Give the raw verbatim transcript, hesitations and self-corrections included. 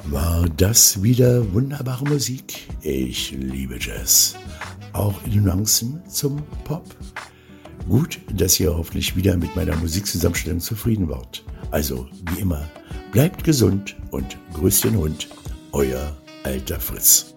War das wieder wunderbare Musik? Ich liebe Jazz. Auch in den Nuancen zum Pop. Gut, dass ihr hoffentlich wieder mit meiner Musikzusammenstellung zufrieden wart. Also, wie immer, bleibt gesund und grüßt den Hund. Euer alter Fritz.